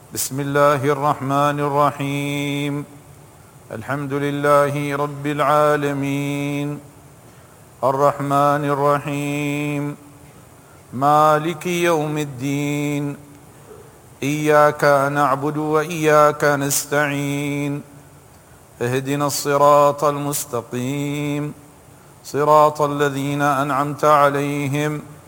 بسم الله الرحمن الرحيم. الحمد لله رب العالمين، الرحمن الرحيم، مالك يوم الدين، إياك نعبد وإياك نستعين، اهدنا الصراط المستقيم، صراط الذين أنعمت عليهم